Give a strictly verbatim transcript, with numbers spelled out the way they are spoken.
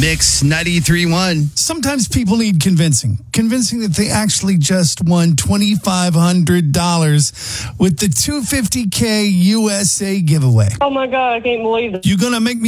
Mix ninety-three point one. Sometimes people need convincing. Convincing that they actually just won twenty-five hundred dollars with the two hundred fifty K U S A giveaway. Oh, my God, I can't believe it. You gonna make me